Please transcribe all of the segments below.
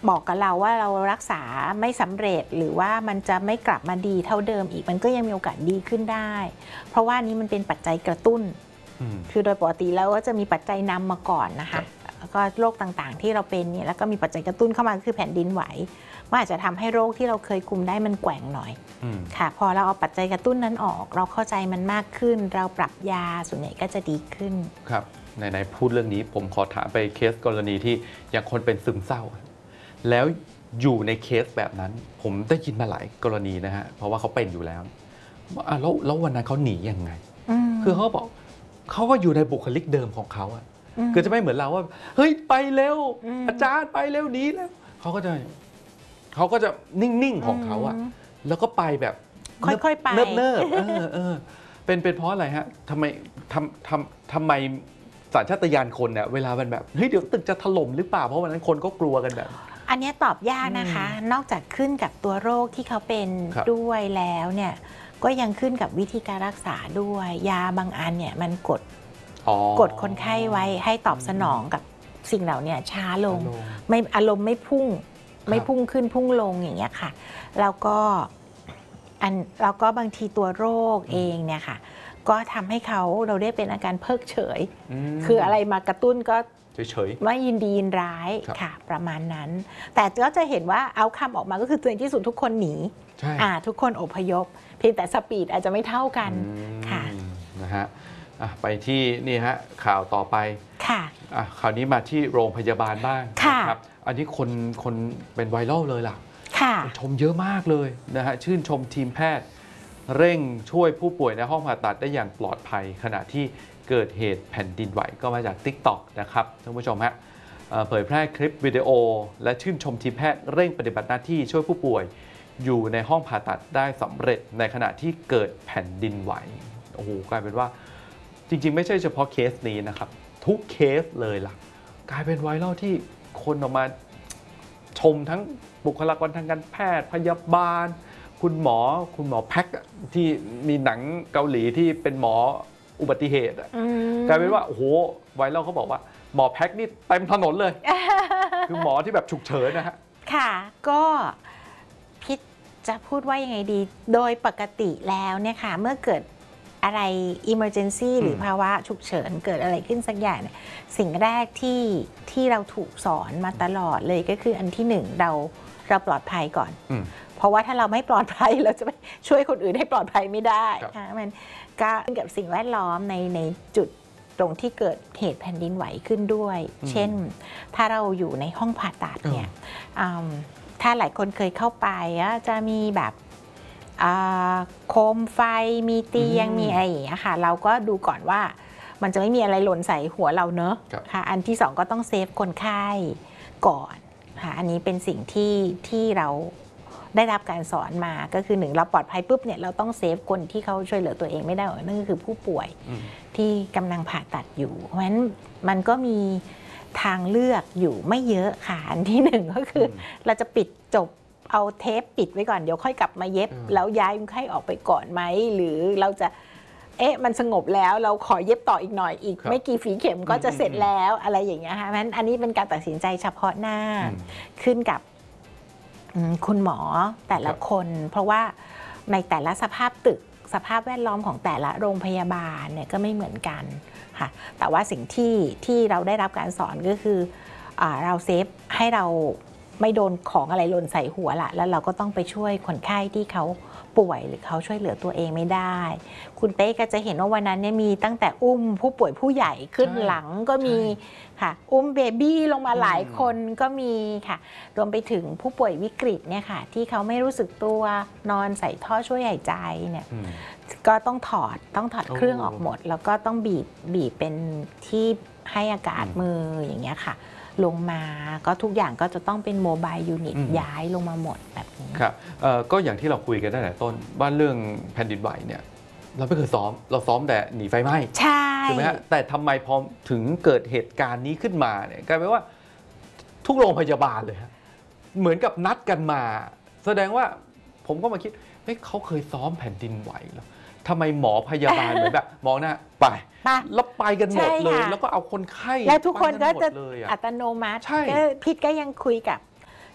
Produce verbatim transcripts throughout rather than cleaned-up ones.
บอกกับเราว่าเรารักษาไม่สำเร็จหรือว่ามันจะไม่กลับมาดีเท่าเดิมอีกมันก็ยังมีโอกาสดีขึ้นได้เพราะว่านี้มันเป็นปัจจัยกระตุ้นคือโดยปกติแล้วก็จะมีปัจจัยนำมาก่อนนะคะก็โรคต่างๆที่เราเป็นเนี่ยแล้วก็มีปัจจัยกระตุ้นเข้ามาคือแผ่นดินไหวมันอาจจะทำให้โรคที่เราเคยคุมได้มันแกว่งหน่อยค่ะพอเราเอาปัจจัยกระตุ้นนั้นออกเราเข้าใจมันมากขึ้นเราปรับยาส่วนใหญ่ก็จะดีขึ้นครับไหนๆพูดเรื่องนี้ผมขอถามไปเคสกรณีที่อย่างคนเป็นซึมเศร้าแล้วอยู่ในเคสแบบนั้นผมได้ยินมาหลายกรณีนะฮะเพราะว่าเขาเป็นอยู่แล้วแล้วแล้ววันนั้นเขาหนียังไงคือเขาบอกเขาก็อยู่ในบุคลิกเดิมของเขาอะคือจะไม่เหมือนเราว่าเฮ้ยไปเร็วอาจารย์ไปเร็วนี้แล้วเขาก็จะเขาก็จะนิ่งๆของเขาอะแล้วก็ไปแบบค่อยๆไปเนิบๆเออเออเป็นเป็นเพราะอะไรฮะทำไมทำทำทำไมสัญชาตญาณคนเนี่ยเวลามันแบบเฮ้ยเดี๋ยวตึกจะถล่มหรือเปล่าเพราะวันนั้นคนก็กลัวกันแบบอันนี้ตอบยากนะคะนอกจากขึ้นกับตัวโรคที่เขาเป็นด้วยแล้วเนี่ยก็ยังขึ้นกับวิธีการรักษาด้วยยาบางอันเนี่ยมันกดกดคนไข้ไว้ให้ตอบสนองกับสิ่งเหล่านี้ช้าลงไม่อารมณ์ไม่พุ่งไม่พุ่งขึ้นพุ่งลงอย่างเงี้ยค่ะแล้วก็อันแล้วก็บางทีตัวโรคเองเนี่ยค่ะก็ทำให้เขาเราได้เป็นอาการเพิกเฉยคืออะไรมากระตุ้นก็เฉยๆไม่ยินดียินร้ายค่ะประมาณนั้นแต่ก็จะเห็นว่าเอาคำออกมาก็คือในที่สุดทุกคนหนีทุกคนอพยพเพียงแต่สปีดอาจจะไม่เท่ากันค่ะนะฮะไปที่นี่ฮะข่าวต่อไปค่ะข่าวนี้มาที่โรงพยาบาลบ้างนะครับอันนี้คนคนเป็นไวรัลเลยล่ะชมเยอะมากเลยนะฮะชื่นชมทีมแพทย์เร่งช่วยผู้ป่วยในห้องผ่าตัดได้อย่างปลอดภัยขณะที่เกิดเหตุแผ่นดินไหวก็มาจาก ติ๊กต็อก นะครับท่านผู้ชมฮะเผยแพร่คลิปวิดีโอและชื่นชมทีมแพทย์เร่งปฏิบัติหน้าที่ช่วยผู้ป่วยอยู่ในห้องผ่าตัดได้สำเร็จในขณะที่เกิดแผ่นดินไหวโอ้โหกลายเป็นว่าจริงๆไม่ใช่เฉพาะเคสนี้นะครับทุกเคสเลยล่ะกลายเป็นไวรัลที่คนออกมาชมทั้งบุคลากรทางการแพทย์พยาบาลคุณหมอคุณหมอแพ็คที่มีหนังเกาหลีที่เป็นหมออุบัติเหตุกลายเป็นว่าโอ้โหไวรัลเขาบอกว่าหมอแพ็คนี่เต็มถนนเลย คือหมอที่แบบฉุกเฉินนะฮะค่ะก็พิษจะพูดว่ายังไงดีโดยปกติแล้วเนี่ยค่ะเมื่อเกิดอะไร emergency หรือภาวะฉุกเฉินเกิดอะไรขึ้นสักอย่างเนี่ยสิ่งแรกที่ที่เราถูกสอนมาตลอดเลยก็คืออันที่หนึ่งเราเราปลอดภัยก่อนเพราะว่าถ้าเราไม่ปลอดภัยเราจะไปช่วยคนอื่นให้ปลอดภัยไม่ได้ค่ะมันก็กับสิ่งแวดล้อมในในจุดตรงที่เกิดเหตุแผ่นดินไหวขึ้นด้วยเช่นถ้าเราอยู่ในห้องผ่าตัดเนี่ยถ้าหลายคนเคยเข้าไปจะมีแบบโคมไฟมีเตียงมีอะไรอย่างเงี้ยค่ะเราก็ดูก่อนว่ามันจะไม่มีอะไรหล่นใส่หัวเราเนอะค่ะอันที่สองก็ต้องเซฟคนไข้ก่อนค่ะอันนี้เป็นสิ่งที่ที่เราได้รับการสอนมาก็คือหนึ่งเราปลอดภัยปุ๊บเนี่ยเราต้องเซฟคนที่เขาช่วยเหลือตัวเองไม่ได้นั่นก็คือผู้ป่วยที่กำลังผ่าตัดอยู่เพราะฉะนั้นมันก็มีทางเลือกอยู่ไม่เยอะค่ะอันที่หนึ่งก็คือเราจะปิดจบเอาเทปปิดไว้ก่อนเดี๋ยวค่อยกลับมาเย็บแล้วย้ายคนไข้ออกไปก่อนไหมหรือเราจะเอ๊ะมันสงบแล้วเราขอเย็บต่ออีกหน่อยอีกไม่กี่ฝีเข็มก็จะเสร็จแล้วอะไรอย่างเงี้ยค่ะเพราะฉะนั้นอันนี้เป็นการตัดสินใจเฉพาะหน้าขึ้นกับคุณหมอแต่ละคนเพราะว่าในแต่ละสภาพตึกสภาพแวดล้อมของแต่ละโรงพยาบาลเนี่ยก็ไม่เหมือนกันค่ะแต่ว่าสิ่งที่ที่เราได้รับการสอนก็คือเราเซฟให้เราไม่โดนของอะไรหล่นใส่หัวละแล้วเราก็ต้องไปช่วยคนไข้ที่เขาป่วยหรือเขาช่วยเหลือตัวเองไม่ได้คุณเต้ก็จะเห็นว่าวันนั้นเนี่ยมีตั้งแต่อุ้มผู้ป่วยผู้ใหญ่ขึ้นหลังก็มีค่ะอุ้มเบบี้ลงมาหลายคนก็มีค่ะรวมไปถึงผู้ป่วยวิกฤตเนี่ยค่ะที่เขาไม่รู้สึกตัวนอนใส่ท่อช่วยหายใจเนี่ยก็ต้องถอดต้องถอดเครื่องออกหมดแล้วก็ต้องบีบบีบเป็นที่ให้อากาศมืออย่างเงี้ยค่ะลงมาก็ทุกอย่างก็จะต้องเป็นโมบายยูนิตย้ายลงมาหมดแบบนี้ครับก็อย่างที่เราคุยกันตั้งแต่ต้นว่าเรื่องแผ่นดินไหวเนี่ยเราไม่เคยซ้อมเราซ้อมแต่หนีไฟไหม้ใช่ใช่ไหมฮะแต่ทำไมพอถึงเกิดเหตุการณ์นี้ขึ้นมาเนี่ยกลายเป็นว่าทุกโรงพยาบาลเลยฮะเหมือนกับนัดกันมาแสดงว่าผมก็มาคิดเฮ้ยเขาเคยซ้อมแผ่นดินไหวแล้วทำไมหมอพยาบาลเหมือนแบบมองหน้าไปแล้วไปกันหมดเลยแล้วก็เอาคนไข้แล้วทุกคนก็จะอัตโนมัติพิษก็ยังคุยกับ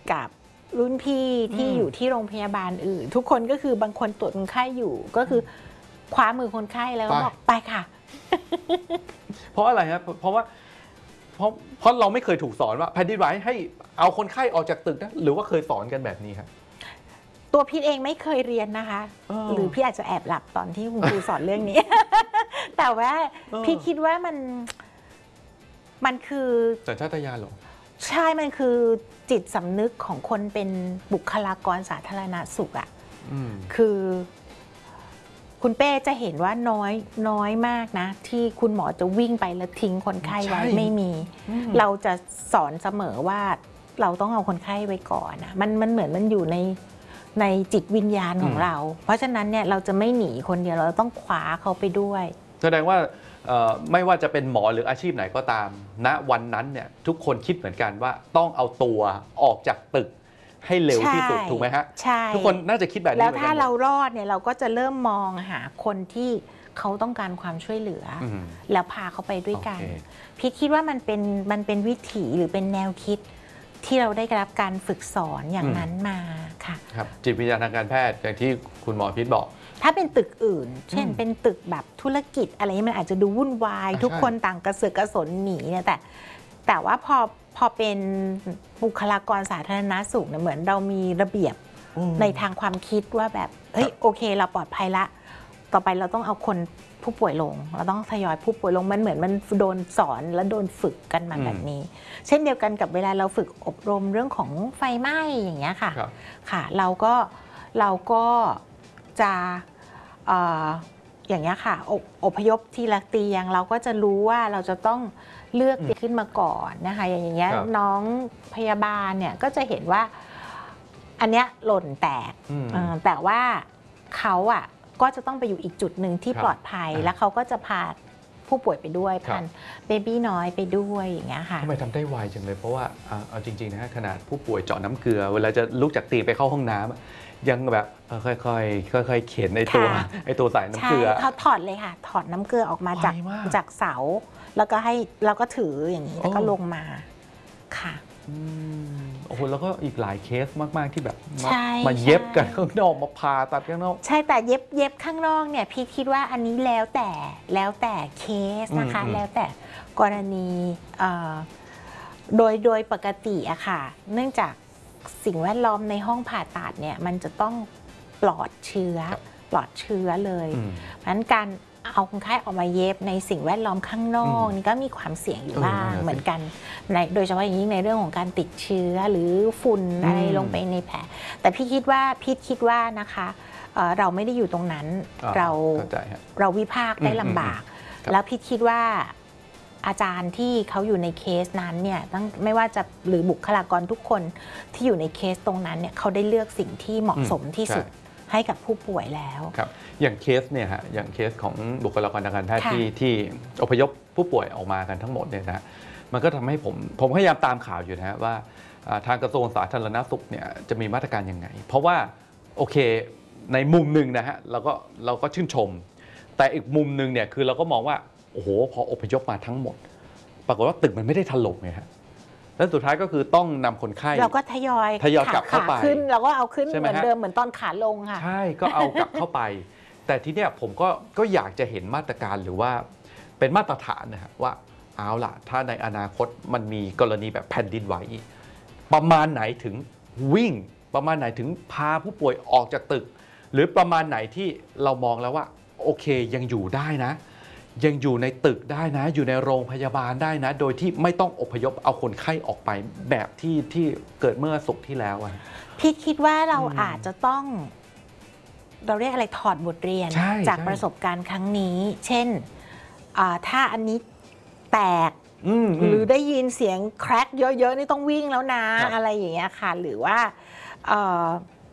กับรุ่นพี่ที่อยู่ที่โรงพยาบาลอื่นทุกคนก็คือบางคนตรวจคนไข้อยู่ก็คือคว้ามือคนไข้แล้วบอกไปค่ะเพราะอะไรครับเพราะว่าเพราะเพราะเราไม่เคยถูกสอนว่าแผ่นดินไหวให้เอาคนไข้ออกจากตึกนะหรือว่าเคยสอนกันแบบนี้ครับตัวพี่เองไม่เคยเรียนนะคะหรือพี่อาจจะแอบหลับตอนที่คุณครูสอนเรื่องนี้ แต่ว่าพี่คิดว่ามันมันคือสัญชาตญาณหรอใช่มันคือจิตสำนึกของคนเป็นบุคลากรสาธารณสุขอ่ะคือคุณเป้จะเห็นว่าน้อยน้อยมากนะที่คุณหมอจะวิ่งไปแล้วทิ้งคนไข้ไว้ไม่มีเราจะสอนเสมอว่าเราต้องเอาคนไข้ไว้ก่อนนะมันมันเหมือนมันอยู่ในในจิตวิญญาณของเราเพราะฉะนั้นเนี่ยเราจะไม่หนีคนเดียวเราต้องคว้าเขาไปด้วยแสดงว่าไม่ว่าจะเป็นหมอหรืออาชีพไหนก็ตามณวันนั้นเนี่ยทุกคนคิดเหมือนกันว่าต้องเอาตัวออกจากตึกให้เร็วที่สุดถูกไหมฮะใช่ทุกคนน่าจะคิดแบบนี้แล้วถ้าเรารอดเนี่ยเราก็จะเริ่มมองหาคนที่เขาต้องการความช่วยเหลือแล้วพาเขาไปด้วยกันพี่คิดว่ามันเป็นมันเป็นวิถีหรือเป็นแนวคิดที่เราได้รับการฝึกสอนอย่างนั้นมาค่ะครับจิตวิทยาทางการแพทย์อย่างที่คุณหมอพิษบอกถ้าเป็นตึกอื่นเช่นเป็นตึกแบบธุรกิจอะไรมันอาจจะดูวุ่นวายทุกคนต่างกระเสือกกระสนหนีเนี่ยแต่แต่ว่าพอพอเป็นบุคลากรสาธารณสุขเนี่ยเหมือนเรามีระเบียบในทางความคิดว่าแบบเฮ้ยโอเคเราปลอดภัยละต่อไปเราต้องเอาคนผู้ป่วยลงเราต้องทยอยผู้ป่วยลงมันเหมือนมันโดนสอนและโดนฝึกกันมาแบบนี้เช่นเดียวกันกับเวลาเราฝึกอบรมเรื่องของไฟไหม้อย่างเงี้ยค่ะค่ะเราก็เราก็จะเอ่ออย่างเงี้ยค่ะอพยพทีละเตียงเราก็จะรู้ว่าเราจะต้องเลือกเตียงขึ้นมาก่อนนะคะอย่างเงี้ยน้องพยาบาลเนี่ยก็จะเห็นว่าอันเนี้ยหล่นแตกแต่ว่าเขาอ่ะก็จะต้องไปอยู่อีกจุดหนึ่งที่ปลอดภัยแล้วเขาก็จะพาผู้ป่วยไปด้วยพันเบบี้น้อยไปด้วยอย่างเงี้ยค่ะทำไมทำได้ไวจังเลยเพราะว่าเอาจริงๆนะฮะขนาดผู้ป่วยเจาะน้ำเกลือเวลาจะลุกจากเตียงไปเข้าห้องน้ำยังแบบค่อยๆค่อยๆเข็นไอตัวไอตัวใส่น้ำเกลือเขาถอดเลยค่ะถอดน้ำเกลือออกมาจากจากเสาแล้วก็ให้แล้วก็ถืออย่างนี้แล้วก็ลงมาค่ะโอ้โหแล้วก็อีกหลายเคสมากๆที่แบบมาเย็บกันข้างนอกมาผ่าตัดข้างนอกใช่แต่เย็บเย็บข้างนอกเนี่ยพี่คิดว่าอันนี้แล้วแต่แล้วแต่เคสนะคะแล้วแต่กรณีโดยโดยปกติอะค่ะเนื่องจากสิ่งแวดล้อมในห้องผ่าตัดเนี่ยมันจะต้องปลอดเชื้อปลอดเชื้อเลยเพราะฉะนั้นการเอาคนไข้ออกมาเย็บในสิ่งแวดล้อมข้างนอกนี่ก็มีความเสี่ยงอยู่บ้างเหมือนกันในโดยเฉพาะอย่างยิ่งในเรื่องของการติดเชื้อหรือฝุ่นอะไรลงไปในแผลแต่พี่คิดว่าพี่คิดว่านะคะเราไม่ได้อยู่ตรงนั้นเราเราวิพากษ์ได้ลำบากแล้วพี่คิดว่าอาจารย์ที่เขาอยู่ในเคสนั้นเนี่ยตั้งไม่ว่าจะหรือบุคลากรทุกคนที่อยู่ในเคสตรงนั้นเนี่ยเขาได้เลือกสิ่งที่เหมาะสมที่สุดให้กับผู้ป่วยแล้วครับอย่างเคสเนี่ยฮะอย่างเคสของบุคลากรทางการแพทย์ที่ที่อพยพผู้ป่วยออกมากันทั้งหมดเนี่ยนะมันก็ทำให้ผมผมพยายามตามข่าวอยู่นะฮะว่าทางกระทรวงสาธารณสุขเนี่ยจะมีมาตรการยังไงเพราะว่าโอเคในมุมหนึ่งนะฮะเราก็เราก็ชื่นชมแต่อีกมุมหนึ่งเนี่ยคือเราก็มองว่าโอ้โหพออพยพมาทั้งหมดปรากฏว่าตึกมันไม่ได้ถล่มไงฮะแล้วสุดท้ายก็คือต้องนำคนไข้เราก็ทยอยทยอยกลับเข้าไปขึ้นเราก็เอาขึ้นเหมือนเดิมเหมือนตอนขาลงค่ะใช่ก็เอากลับเข้าไปแต่ทีเนี้ยผมก็ก็อยากจะเห็นมาตรการหรือว่าเป็นมาตรฐานนะฮะว่าเอาล่ะถ้าในอนาคตมันมีกรณีแบบแผ่นดินไหวประมาณไหนถึงวิ่งประมาณไหนถึงพาผู้ป่วยออกจากตึกหรือประมาณไหนที่เรามองแล้วว่าโอเคยังอยู่ได้นะยังอยู่ในตึกได้นะอยู่ในโรงพยาบาลได้นะโดยที่ไม่ต้องอพยพเอาคนไข้ออกไปแบบที่ที่เกิดเมื่อศุกร์ที่แล้วอะพี่คิดว่าเราอาจจะต้องเราเรียกอะไรถอดบทเรียนจากประสบการณ์ครั้งนี้เช่นถ้าอันนี้แตกหรือได้ยินเสียงแครกเยอะๆนี่ต้องวิ่งแล้วนะอะไรอย่างเงี้ยค่ะหรือว่า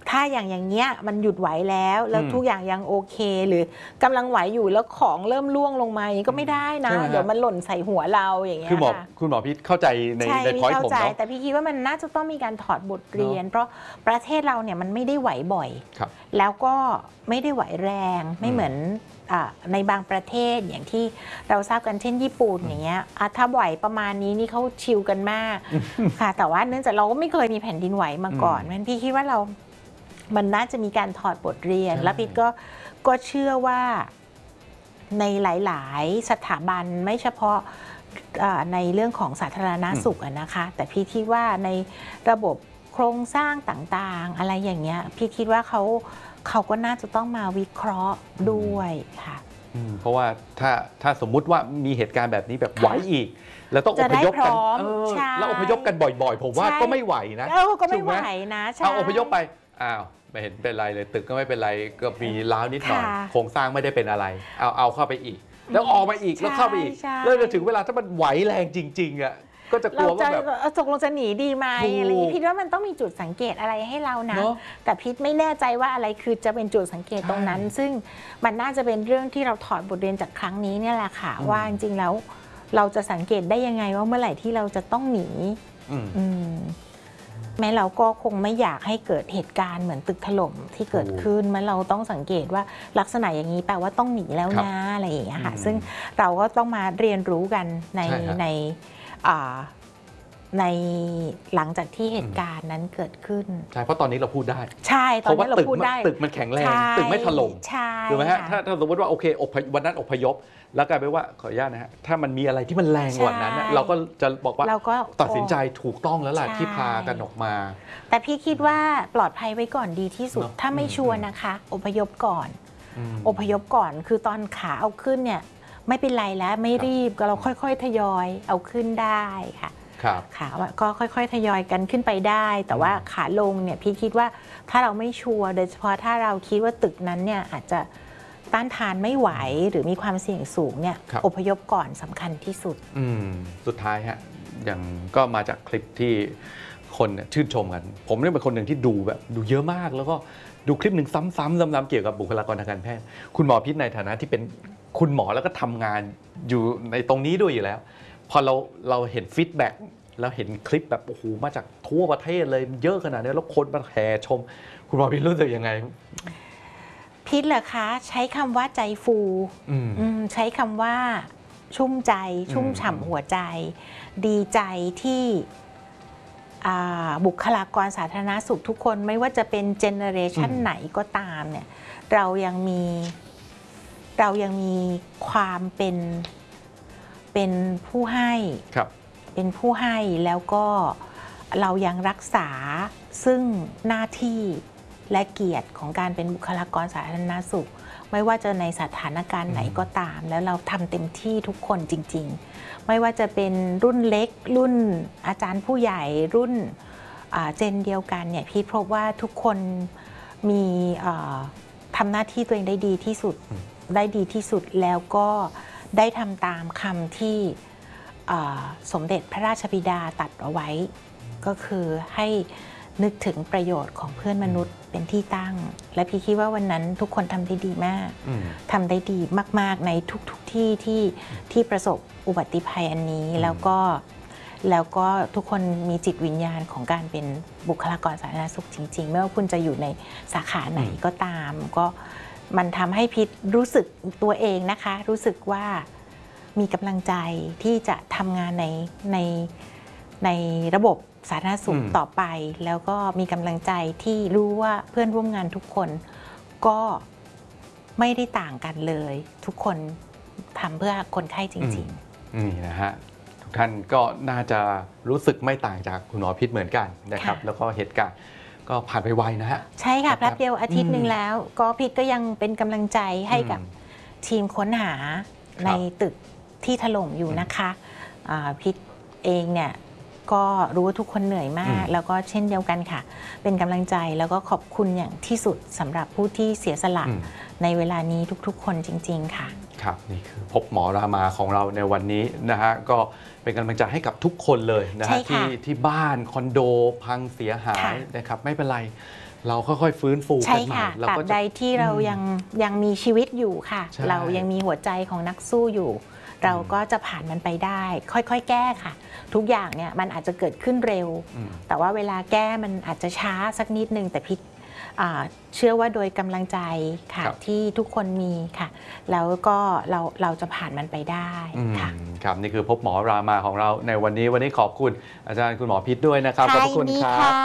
ถ้าอย่างอย่างเงี้ยมันหยุดไหวแล้วแล้วทุกอย่างยังโอเคหรือกำลังไหวอยู่แล้วของเริ่มล่วงลงมาอย่างนี้ก็ไม่ได้นะเดี๋ยวมันหล่นใส่หัวเราอย่างเงี้ยคือหมอคุณหมอพิษเข้าใจในในพอยต์ผมเนาะแต่พี่คิดว่ามันน่าจะต้องมีการถอดบทเรียนเพราะประเทศเราเนี่ยมันไม่ได้ไหวบ่อยแล้วก็ไม่ได้ไหวแรงไม่เหมือนในบางประเทศอย่างที่เราทราบกันเช่นญี่ปุ่นอย่างเงี้ยถ้าไหวประมาณนี้นี่เขาชิลกันมากค่ะแต่ว่าเนื่องจากเราก็ไม่เคยมีแผ่นดินไหวมาก่อนมันพี่คิดว่าเรามันน่าจะมีการถอดบทเรียนและพี่ก็ก็เชื่อว่าในหลายๆสถาบันไม่เฉพาะในเรื่องของสาธารณสุขนะคะแต่พี่คิดว่าในระบบโครงสร้างต่างๆอะไรอย่างเงี้ยพี่คิดว่าเขาเขาก็น่าจะต้องมาวิเคราะห์ด้วยค่ะเพราะว่าถ้าถ้าสมมุติว่ามีเหตุการณ์แบบนี้แบบไหวอีกแล้วต้องอพยพกันแล้วอพยพกันบ่อยๆผมว่าก็ไม่ไหวนะก็ไม่ไหวนะเอาอพยพไปอ้าวไม่เห็นเป็นไรเลยตึกก็ไม่เป็นไรก็มีร้าวนิดหน่อยโครงสร้างไม่ได้เป็นอะไรเอาเอาเข้าไปอีกแล้วออกมาอีกแล้วเข้าไปอีกแล้วจะถึงเวลาถ้ามันไหวแรงจริงๆอ่ะก็จะกลัวว่าแบบตกลงจะหนีดีไหมอะไรอย่างนี้พิดว่ามันต้องมีจุดสังเกตอะไรให้เรานะแต่พิดไม่แน่ใจว่าอะไรคือจะเป็นจุดสังเกตตรงนั้นซึ่งมันน่าจะเป็นเรื่องที่เราถอดบทเรียนจากครั้งนี้เนี่ยแหละค่ะว่าจริงๆแล้วเราจะสังเกตได้ยังไงว่าเมื่อไหร่ที่เราจะต้องหนีแม้เราก็คงไม่อยากให้เกิดเหตุการณ์เหมือนตึกถล่มที่เกิดขึ้นมันเราต้องสังเกตว่าลักษณะอย่างนี้แปลว่าต้องหนีแล้วนะอะไรอย่างเงี้ยค่ะซึ่งเราก็ต้องมาเรียนรู้กันในในในหลังจากที่เหตุการณ์นั้นเกิดขึ้นใช่เพราะตอนนี้เราพูดได้ใช่ตอนนี้เราพูดได้ตึกมันแข็งแรงตึกไม่ถล่มถูกไหมฮะถ้าถ้าสมมติว่าโอเควันนั้นอพยพแล้วกลายเป็นว่าขออนุญาตนะฮะถ้ามันมีอะไรที่มันแรงกว่านั้นเราก็จะบอกว่าตัดสินใจถูกต้องแล้วล่ะที่พากันออกมาแต่พี่คิดว่าปลอดภัยไว้ก่อนดีที่สุดถ้าไม่ชัวร์นะคะอพยพก่อนอพยพก่อนคือตอนขาเอาขึ้นเนี่ยไม่เป็นไรแล้วไม่รีบเราค่อยๆทยอยเอาขึ้นได้ค่ะขาก็ค่อยๆทยอยกันขึ้นไปได้แต่ว่าขาลงเนี่ยพี่คิดว่าถ้าเราไม่ชัวร์โดยเฉพาะถ้าเราคิดว่าตึกนั้นเนี่ยอาจจะต้านทานไม่ไหวหรือมีความเสี่ยงสูงเนี่ยอพยพก่อนสำคัญที่สุดสุดท้ายฮะอย่างก็มาจากคลิปที่คนชื่นชมกันผมเนี่ยเป็นคนหนึ่งที่ดูแบบดูเยอะมากแล้วก็ดูคลิปหนึ่งซ้ำๆซ้ำๆเกี่ยวกับบุคลากรทางการแพทย์คุณหมอพิษในฐานะที่เป็นคุณหมอแล้วก็ทำงานอยู่ในตรงนี้ด้วยอยู่แล้วพอเราเราเห็นฟีดแบ็กแล้วเห็นคลิปแบบโอ้โหมาจากทั่วประเทศเลยเยอะขนาดนี้แล้วคนมาแห่ชมคุณหมอพิษรู้สึกยังไงพิษเหรอคะใช้คำว่าใจฟูใช้คำว่าชุ่มใจชุ่มฉ่ำหัวใจดีใจที่บุคลากรสาธารณสุขทุกคนไม่ว่าจะเป็นเจเนอเรชันไหนก็ตามเนี่ยเรายังมีเรายังมีความเป็นเป็นผู้ให้เป็นผู้ให้แล้วก็เรายังรักษาซึ่งหน้าที่และเกียรติของการเป็นบุคลากรสาธารณสุขไม่ว่าจะในสถานการณ์ไหนก็ตามแล้วเราทำเต็มที่ทุกคนจริงๆไม่ว่าจะเป็นรุ่นเล็กรุ่นอาจารย์ผู้ใหญ่รุ่นเจนเดียวกันเนี่ยพี่พบว่าทุกคนมีทำหน้าที่ตัวเองได้ดีที่สุดได้ดีที่สุดแล้วก็ได้ทำตามคำที่สมเด็จพระราชบิดาตรัสเอาไว้ก็คือให้นึกถึงประโยชน์ของเพื่อนมนุษย์เป็นที่ตั้งและพี่คิดว่าวันนั้นทุกคนทำได้ดีมากทำได้ดีมากๆในทุกๆที่ที่ที่ประสบอุบัติภัยอันนี้แล้วก็แล้วก็ทุกคนมีจิตวิญญาณของการเป็นบุคลากรสาธารณสุขจริงๆไม่ว่าคุณจะอยู่ในสาขาไหนก็ตามก็มันทำให้พิษรู้สึกตัวเองนะคะรู้สึกว่ามีกำลังใจที่จะทำงานในในในระบบสาธารณสุขต่อไปแล้วก็มีกำลังใจที่รู้ว่าเพื่อนร่วมงานทุกคนก็ไม่ได้ต่างกันเลยทุกคนทำเพื่อคนไข้จริงๆนี่นะฮะทุกท่านก็น่าจะรู้สึกไม่ต่างจากคุณหมอพิษเหมือนกันนะครับแล้วก็เหตุการณ์ก็ผ่านไปไวนะฮะใช่ค่ะแป๊บเดียวอาทิตย์หนึ่งแล้วก็พิษก็ยังเป็นกำลังใจให้กับทีมค้นหาในตึกที่ถล่มอยู่นะคะพิษเองเนี่ยก็รู้ว่าทุกคนเหนื่อยมากแล้วก็เช่นเดียวกันค่ะเป็นกำลังใจแล้วก็ขอบคุณอย่างที่สุดสำหรับผู้ที่เสียสละในเวลานี้ทุกๆคนจริงๆค่ะครับนี่คือพบหมอรามาของเราในวันนี้นะฮะก็เป็นกำลังใจให้กับทุกคนเลยนะฮะที่ที่บ้านคอนโดพังเสียหายนะครับไม่เป็นไรเราค่อยๆฟื้นฟูกันใหม่ตราบใดที่เรายังยังมีชีวิตอยู่ค่ะเรายังมีหัวใจของนักสู้อยู่เราก็จะผ่านมันไปได้ค่อยๆแก้ค่ะทุกอย่างเนี่ยมันอาจจะเกิดขึ้นเร็วแต่ว่าเวลาแก้มันอาจจะช้าสักนิดนึงแต่พิษเชื่อว่าโดยกำลังใจค่ะที่ทุกคนมีค่ะแล้วก็เราเราจะผ่านมันไปได้ค่ะครับนี่คือพบหมอรามาของเราในวันนี้วันนี้ขอบคุณอาจารย์คุณหมอพิษด้วยนะครับขอบคุณครับ